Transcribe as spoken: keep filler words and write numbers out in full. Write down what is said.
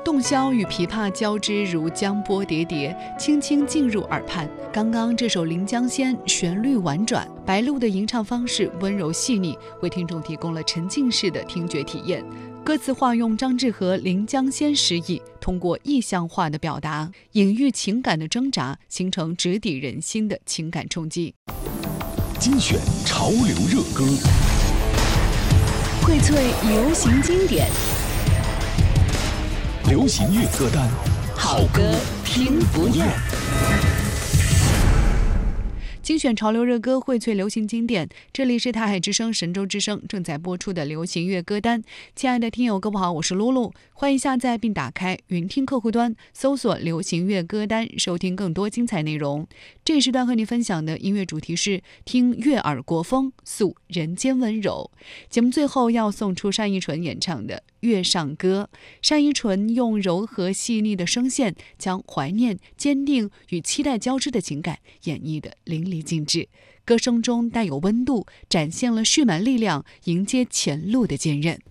洞箫与琵琶交织如江波叠叠，轻轻进入耳畔。刚刚这首《临江仙》旋律婉转，白鹿的吟唱方式温柔细腻，为听众提供了沉浸式的听觉体验。歌词化用张志和《临江仙》诗意，通过意象化的表达，隐喻情感的挣扎，形成直抵人心的情感冲击。 精选潮流热歌， 荟萃流行经典， 流行乐歌单， 好歌听不厌。 精选潮流热歌，荟萃流行经典。这里是台海之声、神州之声正在播出的流行乐歌单。亲爱的听友，各位好，我是露露，欢迎下载并打开云听客户端，搜索流行乐歌单，收听更多精彩内容。这一时段和你分享的音乐主题是听悦耳国风，诉人间温柔。节目最后要送出单依纯演唱的《月上歌》。单依纯用柔和细腻的声线，将怀念、坚定与期待交织的情感演绎得淋漓尽致，歌声中带有温度，展现了蓄满力量迎接前路的坚韧。